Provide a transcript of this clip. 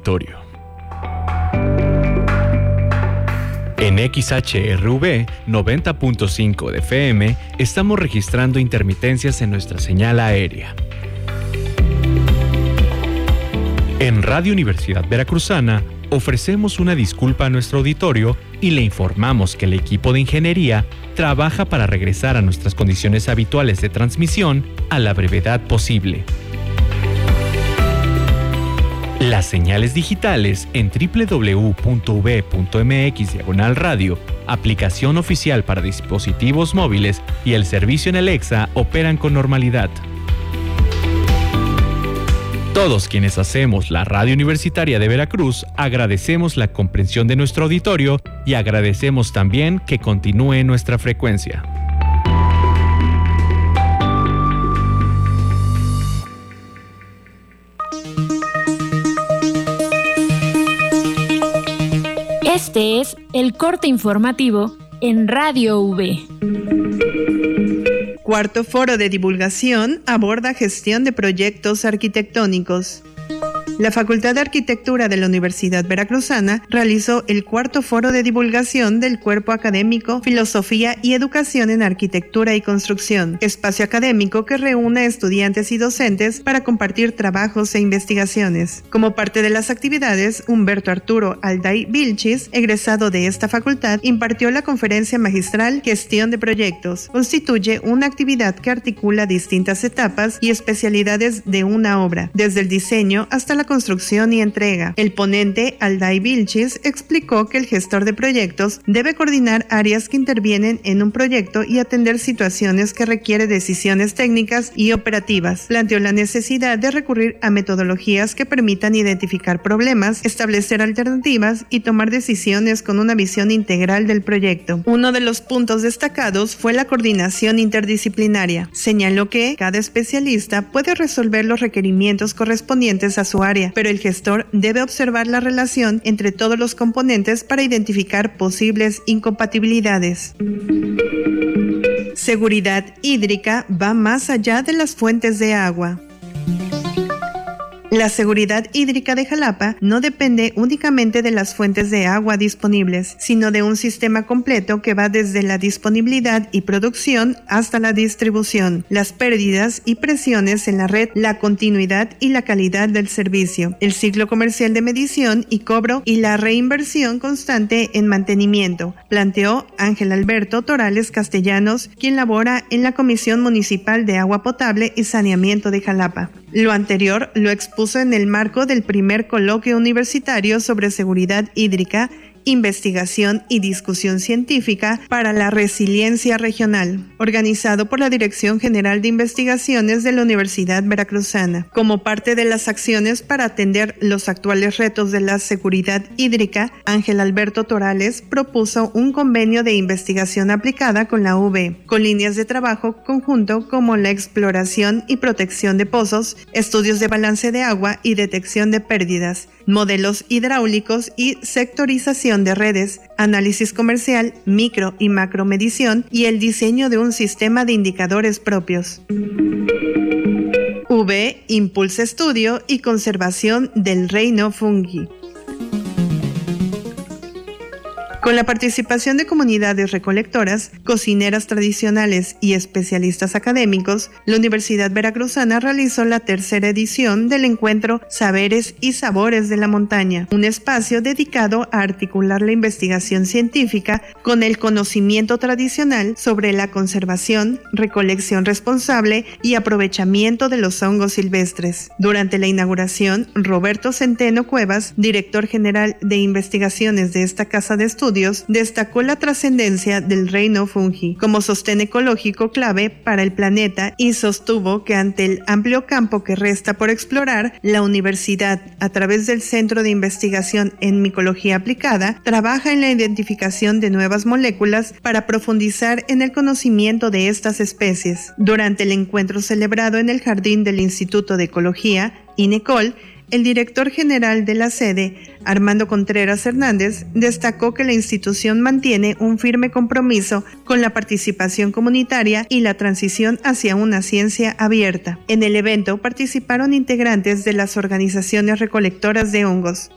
auditorio. En XHRV 90.5 de FM estamos registrando intermitencias en nuestra señal aérea. En Radio Universidad Veracruzana ofrecemos una disculpa a nuestro auditorio y le informamos que el equipo de ingeniería trabaja para regresar a nuestras condiciones habituales de transmisión a la brevedad posible. Las señales digitales en www.v.mx/radio, aplicación oficial para dispositivos móviles y el servicio en Alexa operan con normalidad. Todos quienes hacemos la Radio Universitaria de Veracruz agradecemos la comprensión de nuestro auditorio y agradecemos también que continúe nuestra frecuencia. Este es el corte informativo en Radio V. Cuarto foro de divulgación aborda gestión de proyectos arquitectónicos. La Facultad de Arquitectura de la Universidad Veracruzana realizó el cuarto foro de divulgación del Cuerpo Académico, Filosofía y Educación en Arquitectura y Construcción, espacio académico que reúne a estudiantes y docentes para compartir trabajos e investigaciones. Como parte de las actividades, Humberto Arturo Alday Vilchis, egresado de esta facultad, impartió la conferencia magistral Gestión de Proyectos. Constituye una actividad que articula distintas etapas y especialidades de una obra, desde el diseño hasta la construcción y entrega. El ponente Alday Vilchis explicó que el gestor de proyectos debe coordinar áreas que intervienen en un proyecto y atender situaciones que requieren decisiones técnicas y operativas. Planteó la necesidad de recurrir a metodologías que permitan identificar problemas, establecer alternativas y tomar decisiones con una visión integral del proyecto. Uno de los puntos destacados fue la coordinación interdisciplinaria. Señaló que cada especialista puede resolver los requerimientos correspondientes a su área, pero el gestor debe observar la relación entre todos los componentes para identificar posibles incompatibilidades. Seguridad hídrica va más allá de las fuentes de agua. La seguridad hídrica de Jalapa no depende únicamente de las fuentes de agua disponibles, sino de un sistema completo que va desde la disponibilidad y producción hasta la distribución, las pérdidas y presiones en la red, la continuidad y la calidad del servicio, el ciclo comercial de medición y cobro y la reinversión constante en mantenimiento, planteó Ángel Alberto Torales Castellanos, quien labora en la Comisión Municipal de Agua Potable y Saneamiento de Jalapa. Lo anterior lo expuso en el marco del primer coloquio universitario sobre seguridad hídrica, investigación y discusión científica para la resiliencia regional, organizado por la Dirección General de Investigaciones de la Universidad Veracruzana. Como parte de las acciones para atender los actuales retos de la seguridad hídrica, Ángel Alberto Torales propuso un convenio de investigación aplicada con la UV, con líneas de trabajo conjunto como la exploración y protección de pozos, estudios de balance de agua y detección de pérdidas, modelos hidráulicos y sectorización de redes, análisis comercial, micro y macro medición y el diseño de un sistema de indicadores propios. V impulsa estudio y conservación del reino fungi. Con la participación de comunidades recolectoras, cocineras tradicionales y especialistas académicos, la Universidad Veracruzana realizó la tercera edición del encuentro Saberes y Sabores de la Montaña, un espacio dedicado a articular la investigación científica con el conocimiento tradicional sobre la conservación, recolección responsable y aprovechamiento de los hongos silvestres. Durante la inauguración, Roberto Centeno Cuevas, director general de investigaciones de esta casa de estudios, destacó la trascendencia del reino fungi como sostén ecológico clave para el planeta y sostuvo que ante el amplio campo que resta por explorar, la universidad, a través del Centro de Investigación en Micología Aplicada, trabaja en la identificación de nuevas moléculas para profundizar en el conocimiento de estas especies. Durante el encuentro celebrado en el jardín del Instituto de Ecología, INECOL, el director general de la sede, Armando Contreras Hernández, destacó que la institución mantiene un firme compromiso con la participación comunitaria y la transición hacia una ciencia abierta. En el evento participaron integrantes de las organizaciones recolectoras de hongos.